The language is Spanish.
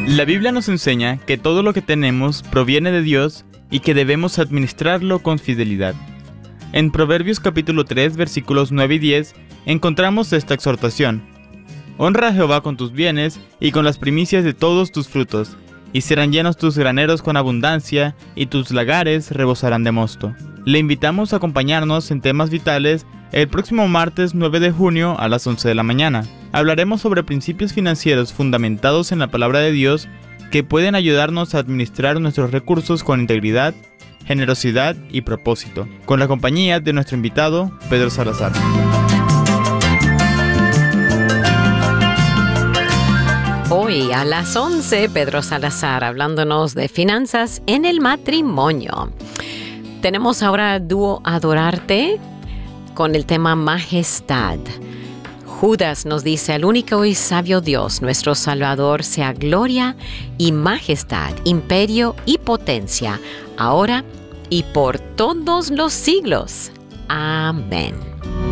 La Biblia nos enseña que todo lo que tenemos proviene de Dios y que debemos administrarlo con fidelidad. En Proverbios capítulo 3, versículos 9 y 10, encontramos esta exhortación: Honra a Jehová con tus bienes y con las primicias de todos tus frutos, y serán llenos tus graneros con abundancia, y tus lagares rebosarán de mosto. Le invitamos a acompañarnos en Temas Vitales el próximo martes 9 de junio a las 11 de la mañana. Hablaremos sobre principios financieros fundamentados en la palabra de Dios que pueden ayudarnos a administrar nuestros recursos con integridad, generosidad y propósito, con la compañía de nuestro invitado, Pedro Salazar. Hoy a las 11, Pedro Salazar hablándonos de finanzas en el matrimonio. Tenemos ahora el dúo Adorarte con el tema Majestad. Judas nos dice: al único y sabio Dios, nuestro Salvador, sea gloria y majestad, imperio y potencia, ahora y por todos los siglos. Amén.